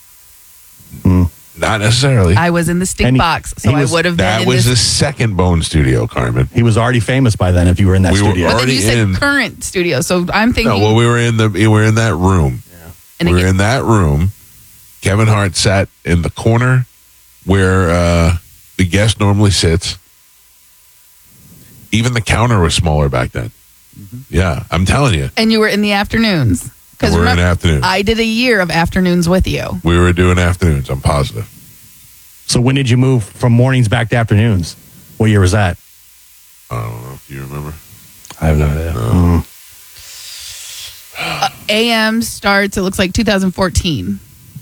Not necessarily. I was in the stink box, so I would have been That in was the this. second Bone studio, Carmen. He was already famous by then if you were in that We were studio. But then you said already in. current studio, so I'm thinking. No, well, we were in that room. And we were in that room. Kevin Hart sat in the corner where the guest normally sits. Even the counter was smaller back then. Yeah, I'm telling you. and you were in the afternoons. Because We're in afternoons. I did a year of afternoons with you. We were doing afternoons, I'm positive. So when did you move from mornings back to afternoons? What year was that? I don't know if you remember. I have no idea. AM starts, it looks like 2014.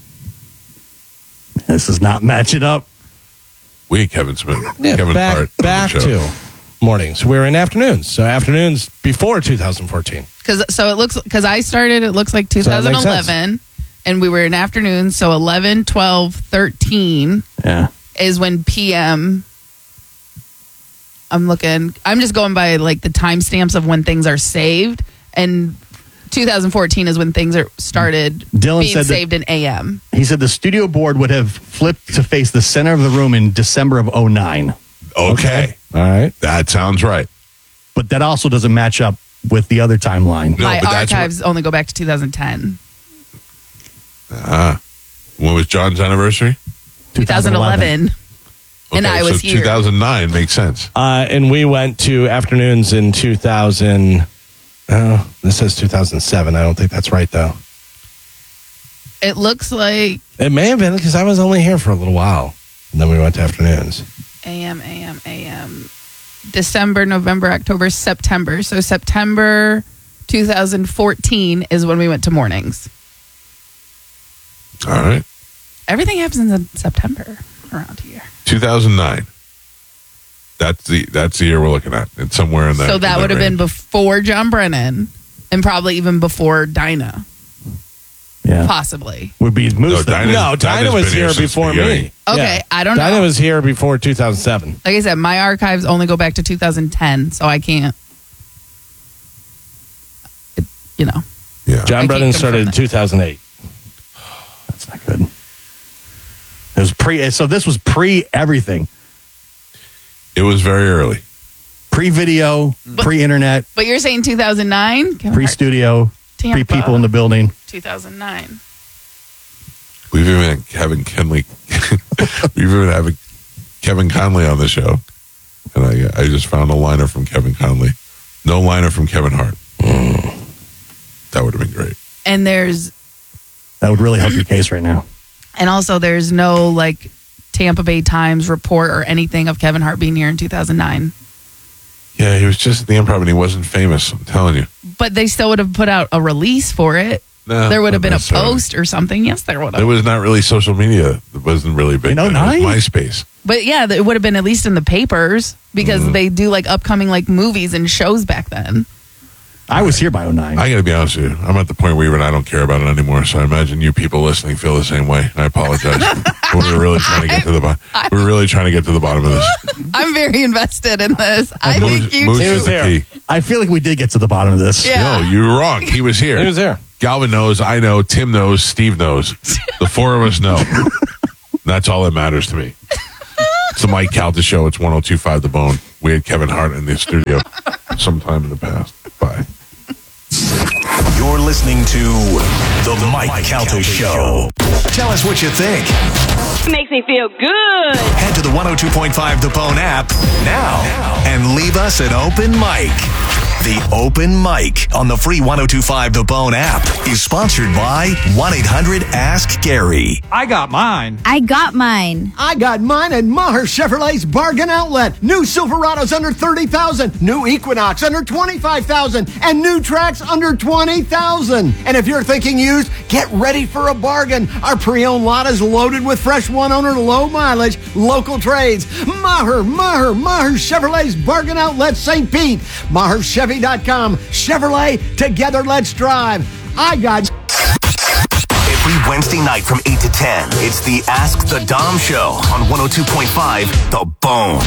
This is not matching up. We, Kevin Smith. Yeah, Kevin back, Hart. back to mornings. We're in afternoons. So afternoons before 2014. Because I started, it looks like So that makes 2011, and we were in afternoons. So 11, 12, 13 Yeah. is when PM. I'm just going by like the timestamps of when things are saved, and 2014 is when things are started Dylan being said that- saved in AM. He said the studio board would have flipped to face the center of the room in December of 09. Okay. All right. That sounds right. But that also doesn't match up with the other timeline. No, My but that's archives only go back to 2010. When was John's anniversary? 2011. And Okay, I was so here. 2009 makes sense. And we went to afternoons in 2000. This says 2007. I don't think that's right, though. It looks like It may have been because I was only here for a little while. And then we went to afternoons. AM. December, November, October, September. So September 2014 is when we went to mornings. All right. Everything happens in September around here. 2009. That's the year we're looking at. It's somewhere in that. So that in would have been range. before John Brennan and probably even before Dinah, Yeah. possibly. Would be Moose. No, No, Dinah was been here since before the beginning. me. Okay, I don't know. Dinah was here before 2007. Like I said, my archives only go back to 2010, so I can't, you know. Yeah. John I Brennan can't started in confirm 2008. That's not good. It was so this was pre everything. It was very early. Pre-video, pre-internet, But you're saying 2009? pre-studio, Tampa. pre-people in the building. 2009. We've even had Kevin Conley. We've even had Kevin Conley on the show, and I just found a liner from Kevin Conley. No liner from Kevin Hart. That would have been great. And That would really help your case right now. and also there's no like Tampa Bay Times report or anything of Kevin Hart being here in 2009. Yeah, he was just at the Improv, and he wasn't famous. I'm telling you. But they still would have put out a release for it. No, there would have not been a necessarily. post or something. Yes, there would It have. was not really social media. It wasn't really big. In then. It 09? was MySpace. But yeah, it would have been at least in the papers because Mm-hmm. they do like upcoming like movies and shows back then. I was here by 09. I got to be honest with you. I'm at the point where even I don't care about it anymore. So I imagine you people listening feel the same way. I apologize. We were really trying to get to the bottom. We were really trying to get to the bottom of this. I'm very invested in this. I think you Moose too. is the key. I feel like we did get to the bottom of this. Yeah. No, you were wrong. He was here. He was there. Galvin knows. I know. Tim knows. Steve knows. The four of us know. That's all that matters to me. It's the Mike Calta Show. It's 102.5 The Bone. We had Kevin Hart in the studio sometime in the past. Bye. You're listening to The Mike Calta Show. Tell us what you think. Makes me feel good. Head to the 102.5 The Bone app now and leave us an open mic. The Open Mic on the free 102.5 The Bone app is sponsored by 1-800-ASK-GARY. I got mine. I got mine. I got mine at Maher Chevrolet's Bargain Outlet. New Silverados under $30,000, new Equinox under $25,000, and new Trax under $20,000. And if you're thinking used, get ready for a bargain. Our pre-owned lot is loaded with fresh one-owner, low-mileage, local trades. Maher Chevrolet's Bargain Outlet, St. Pete. MaherChevy.com. Chevrolet, together let's drive. I got... Every Wednesday night from 8 to 10, it's the Ask the Dom Show on 102.5 The Bone.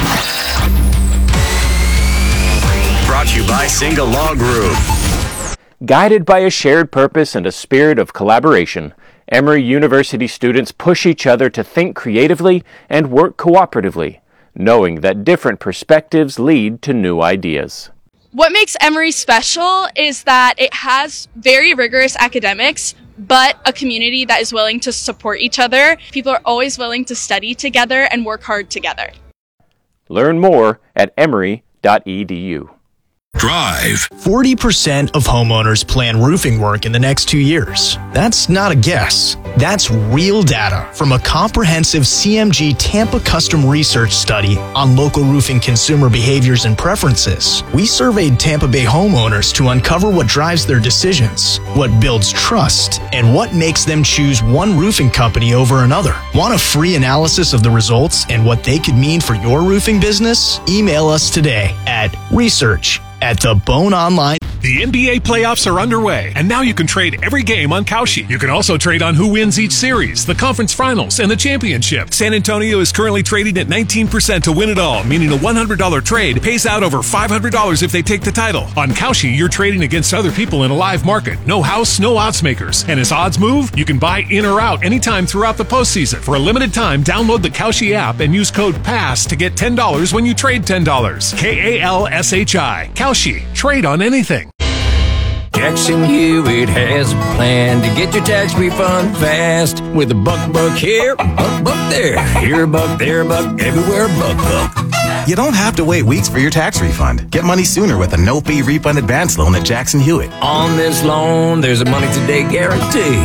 Brought to you by Single Log Group. Guided by a shared purpose and a spirit of collaboration, Emory University students push each other to think creatively and work cooperatively, knowing that different perspectives lead to new ideas. What makes Emory special is that it has very rigorous academics, but a community that is willing to support each other. People are always willing to study together and work hard together. Learn more at emory.edu. Drive. 40% of homeowners plan roofing work in the next 2 years. That's not a guess. That's real data from a comprehensive CMG Tampa custom research study on local roofing consumer behaviors and preferences. We surveyed Tampa Bay homeowners to uncover what drives their decisions, what builds trust, and what makes them choose one roofing company over another. Want a free analysis of the results and what they could mean for your roofing business? Email us today at research@theboneonline. The NBA playoffs are underway, and now you can trade every game on Kalshi. You can also trade on who wins each series, the conference finals, and the championship. San Antonio is currently trading at 19% to win it all, meaning a $100 trade pays out over $500 if they take the title. On Kalshi, you're trading against other people in a live market. No house, no odds makers. And as odds move, you can buy in or out anytime throughout the postseason. For a limited time, download the Kalshi app and use code PASS to get $10 when you trade $10. KALSHI. Kalshi. Trade on anything. Jackson Hewitt has a plan to get your tax refund fast with a buck here, a buck there. Here a buck, there a buck, everywhere a buck. You don't have to wait weeks for your tax refund. Get money sooner with a no-fee refund advance loan at Jackson Hewitt. On this loan, there's a money today guarantee.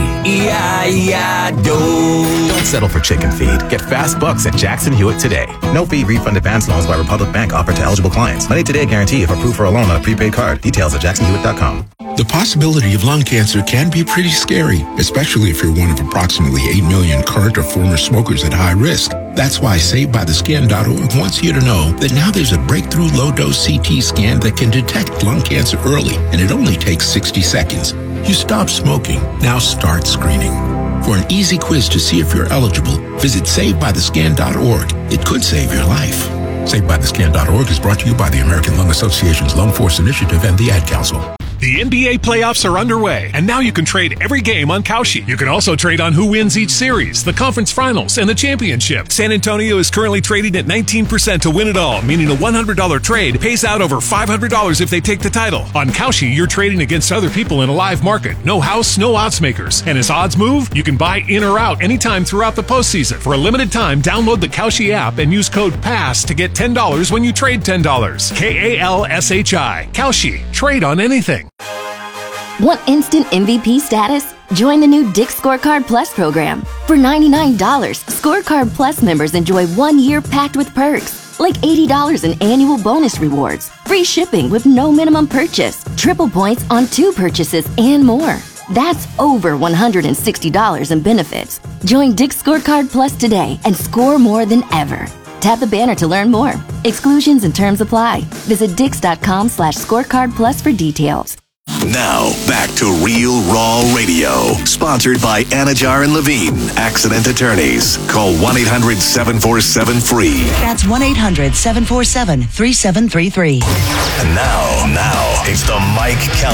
E-I-E-I-DO. Don't settle for chicken feed. Get fast bucks at Jackson Hewitt today. No-fee refund advance loans by Republic Bank offered to eligible clients. Money today guarantee if approved for a loan on a prepaid card. Details at jacksonhewitt.com. The possibility of lung cancer can be pretty scary, especially if you're one of approximately 8 million current or former smokers at high risk. That's why SaveByTheScan.org wants you to know that now there's a breakthrough low-dose CT scan that can detect lung cancer early, and it only takes 60 seconds. You stop smoking, now start screening. For an easy quiz to see if you're eligible, visit SaveByTheScan.org. It could save your life. SaveByTheScan.org is brought to you by the American Lung Association's Lung Force Initiative and the Ad Council. The NBA playoffs are underway, and now you can trade every game on Kalshi. You can also trade on who wins each series, the conference finals, and the championship. San Antonio is currently trading at 19% to win it all, meaning a $100 trade pays out over $500 if they take the title. On Kalshi, you're trading against other people in a live market. No house, no odds makers. And as odds move, you can buy in or out anytime throughout the postseason. For a limited time, download the Kalshi app and use code PASS to get $10 when you trade $10. KALSHI. Kalshi. Trade on anything. Want instant MVP status? Join the new Dick's Scorecard Plus program. For $99, Scorecard Plus members enjoy 1 year packed with perks, like $80 in annual bonus rewards, free shipping with no minimum purchase, triple points on 2 purchases, and more. That's over $160 in benefits. Join Dick's Scorecard Plus today and score more than ever. Tap the banner to learn more. Exclusions and terms apply. Visit dix.com/scorecard plus for details. Now, back to Real Raw Radio. Sponsored by Anajar and Levine, Accident Attorneys. Call 1-800-747-FREE. That's 1-800-747-3733. And now, it's the Mike Kelly